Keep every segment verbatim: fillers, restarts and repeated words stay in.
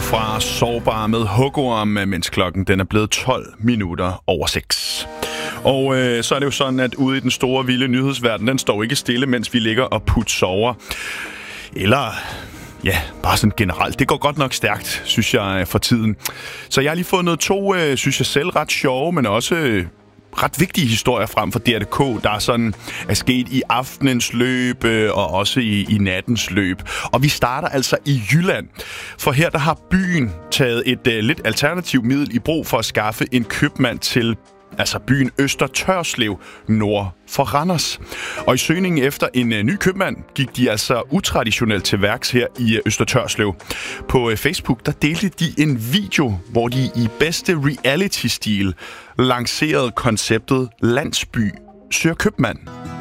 fra Sårbar med Hugorm, mens klokken den er blevet tolv minutter over seks. Og øh, så er det jo sådan, at ude i den store, vilde nyhedsverden, den står ikke stille, mens vi ligger og putsover. Eller, ja, bare sådan generelt. Det går godt nok stærkt, synes jeg, for tiden. Så jeg har lige fundet to, øh, synes jeg selv, ret sjove, men også øh, ret vigtige historier frem for D R K, der er sådan er sket i aftenens løb øh, og også i, i nattens løb. Og vi starter altså i Jylland, for her der har byen taget et øh, lidt alternativt middel i brug for at skaffe en købmand til altså byen Øster Tørslev nord for Randers. Og i søgningen efter en uh, ny købmand gik de altså utraditionelt til værks her i uh, Øster Tørslev. På uh, Facebook der delte de en video, hvor de i bedste reality-stil lancerede konceptet Landsby søger købmand.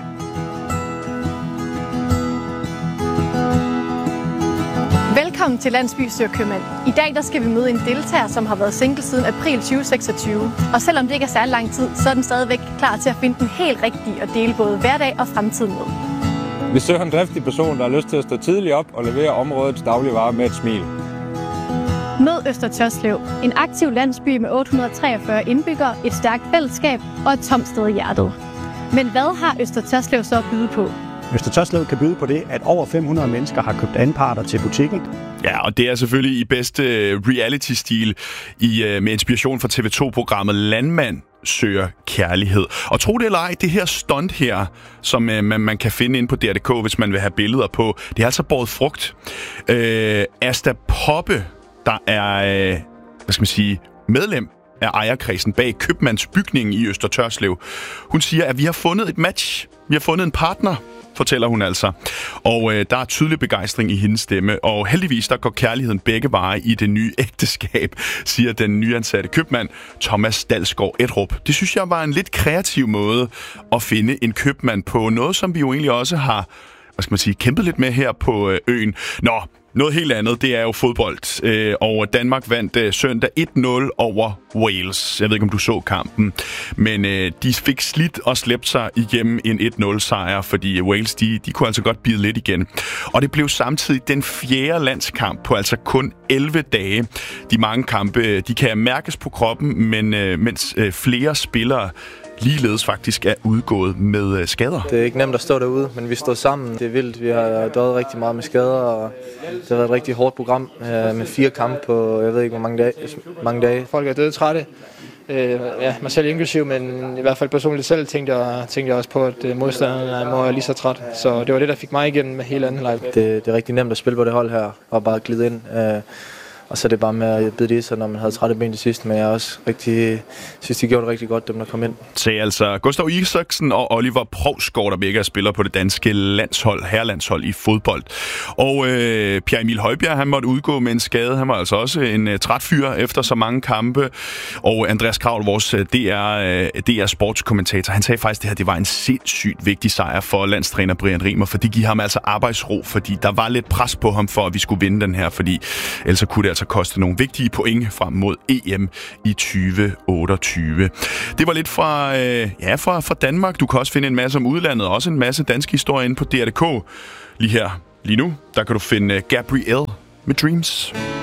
Velkommen til Landsby søger købmand. I dag der skal vi møde en deltager, som har været single siden april tyve seksogtyve. Og selvom det ikke er særlig lang tid, så er den stadigvæk klar til at finde den helt rigtige og dele både hverdag og fremtid med. Vi søger en driftig person, der har lyst til at stå tidligt op og levere områdets dagligvarer med et smil. Mød Øster Tørslev, en aktiv landsby med otte hundrede og treogfyrre indbyggere, et stærkt fællesskab og et tomt sted i hjertet. Men hvad har Øster Tørslev så at byde på? Øster Tørslev kan byde på det, at over fem hundrede mennesker har købt anparter til butikken. Ja, og det er selvfølgelig i bedste reality-stil i, med inspiration fra T V to-programmet Landmand søger kærlighed. Og tro det eller ej, det her stunt her, som man, man kan finde inde på D R K, hvis man vil have billeder på, det er altså båret frugt. Øh, Asta Poppe, der er, øh, hvad skal man sige, medlem af ejerkredsen bag købmandsbygningen i Øster Tørslev. Hun siger, at vi har fundet et match. Vi har fundet en partner, fortæller hun altså. Og øh, der er tydelig begejstring i hendes stemme, og heldigvis der går kærligheden begge veje i det nye ægteskab, siger den nyansatte købmand Thomas Dalsgaard Edrup. Det synes jeg var en lidt kreativ måde at finde en købmand på noget, som vi jo egentlig også har, hvad skal man sige, kæmpet lidt med her på øh, øen. Nå, noget helt andet, det er jo fodbold. Øh, og Danmark vandt øh, søndag et nul over Wales. Jeg ved ikke, om du så kampen. Men øh, de fik slidt og slæbt sig igennem en et nul sejr, fordi Wales, de, de kunne altså godt bide lidt igen. Og det blev samtidig den fjerde landskamp på altså kun elleve dage. De mange kampe, de kan mærkes på kroppen, men øh, mens øh, flere spillere ligeledes faktisk er udgået med skader. Det er ikke nemt at stå derude, men vi står sammen. Det er vildt. Vi har døjet rigtig meget med skader, og det har været et rigtig hårdt program med fire kampe på, jeg ved ikke, hvor mange dage. Mange dage. Folk er døde trætte. Øh, ja, mig selv inklusiv, men i hvert fald personligt selv tænkte jeg, tænkte jeg også på, at modstanderne må være lige så træt. Så det var det, der fik mig igennem med hele anden leg. Det, det er rigtig nemt at spille på det hold her, og bare glide ind. Øh, Og så er det bare med at bide det i sig, når man havde trætte ben til sidst. Men jeg også rigtig, synes, de gjorde det rigtig godt, dem der kom ind. Sagde altså Gustav Isaksen og Oliver Provsgaard, der begge er spillere på det danske landshold, herrelandshold i fodbold. Og øh, Pierre Emil Højbjerg, han måtte udgå med en skade. Han var altså også en uh, træt fyr efter så mange kampe. Og Andreas Kravl, vores D R, uh, D R sportskommentator, han sagde faktisk, at det her det var en sindssygt vigtig sejr for landstræner Brian Rimer, for det giver ham altså arbejdsro, fordi der var lidt pres på ham for, at vi skulle vinde den her, fordi ellers kunne det altså koste nogle vigtige point frem mod E M i tyve otteogtyve. Det var lidt fra, øh, ja, fra, fra Danmark. Du kan også finde en masse om udlandet, og også en masse danske historier inde på D R K. Lige her, lige nu, der kan du finde Gabrielle med Dreams.